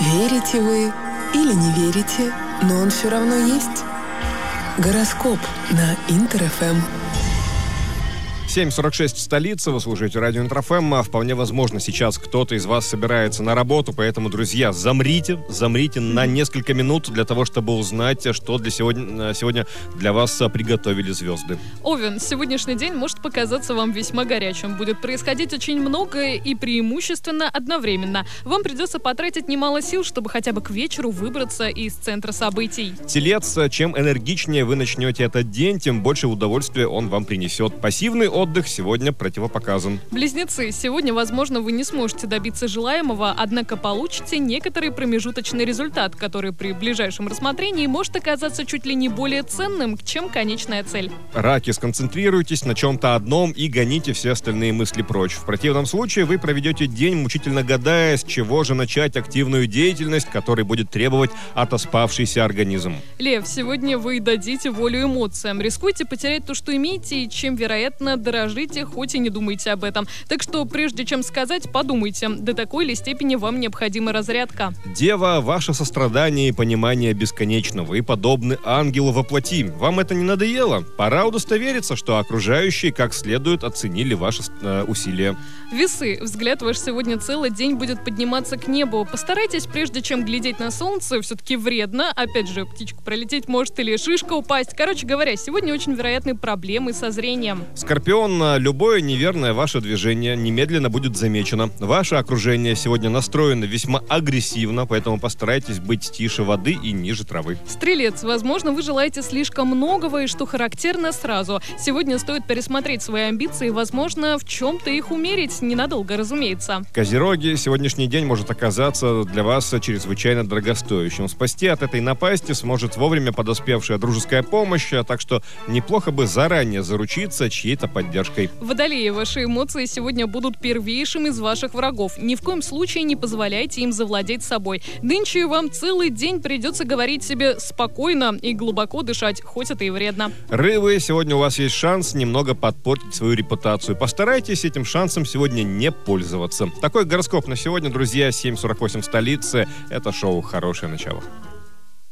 Верите вы или не верите, но он все равно есть. Гороскоп на Интер-ФМ. 7:46 в столице, вы слушаете радио Интер-ФМ. Вполне возможно, сейчас кто-то из вас собирается на работу, поэтому, друзья, замрите на несколько минут для того, чтобы узнать, что сегодня для вас приготовили звезды. Овен, сегодняшний день может показаться вам весьма горячим. Будет происходить очень многое и преимущественно одновременно. Вам придется потратить немало сил, чтобы хотя бы к вечеру выбраться из центра событий. Телец, чем энергичнее вы начнете этот день, тем больше удовольствия он вам принесет. Пассивный отдых сегодня противопоказан. Близнецы, сегодня, возможно, вы не сможете добиться желаемого, однако получите некоторый промежуточный результат, который при ближайшем рассмотрении может оказаться чуть ли не более ценным, чем конечная цель. Раки, сконцентрируйтесь на чем-то одном и гоните все остальные мысли прочь. В противном случае вы проведете день, мучительно гадая, с чего же начать активную деятельность, которая будет требовать отоспавшийся организм. Лев, сегодня вы дадите волю эмоциям. Рискуете потерять то, что имеете, и чем, вероятно, дорожите, хоть и не думайте об этом. Так что, прежде чем сказать, подумайте, до такой ли степени вам необходима разрядка. Дева, ваше сострадание и понимание бесконечно. Вы подобны ангелу во плоти. Вам это не надоело? Пора удостовериться, что окружающие как следует оценили ваши усилия. Весы, взгляд ваш сегодня целый день будет подниматься к небу. Постарайтесь, прежде чем глядеть на солнце, все-таки вредно. Опять же, птичка пролететь может или шишка упасть. Короче говоря, сегодня очень вероятны проблемы со зрением. Скорпион, любое неверное ваше движение немедленно будет замечено. Ваше окружение сегодня настроено весьма агрессивно, поэтому постарайтесь быть тише воды и ниже травы. Стрелец, возможно, вы желаете слишком многого, и что характерно сразу. Сегодня стоит пересмотреть свои амбиции, возможно, в чем-то их умерить, ненадолго, разумеется. Козероги, сегодняшний день может оказаться для вас чрезвычайно дорогостоящим. Спасти от этой напасти сможет вовремя подоспевшая дружеская помощь, так что неплохо бы заранее заручиться чьей-то поддержкой. Водолеи, ваши эмоции сегодня будут первейшим из ваших врагов. Ни в коем случае не позволяйте им завладеть собой. Нынче вам целый день придется говорить себе спокойно и глубоко дышать, хоть это и вредно. Рыбы, сегодня у вас есть шанс немного подпортить свою репутацию. Постарайтесь этим шансом сегодня не пользоваться. Такой гороскоп на сегодня, друзья. 7:48 в столице. Это шоу «Хорошее начало».